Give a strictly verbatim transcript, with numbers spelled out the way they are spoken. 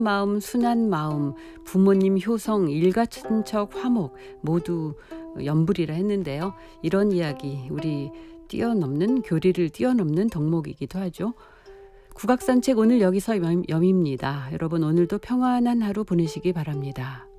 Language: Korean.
마음, 순한 마음, 부모님 효성, 일가친척 화목 모두 연불이라 했는데요. 이런 이야기, 우리 뛰어넘는 교리를 뛰어넘는 덕목이기도 하죠. 국악산책 오늘 여기서 여- 여미입니다. 여러분 오늘도 평안한 하루 보내시기 바랍니다.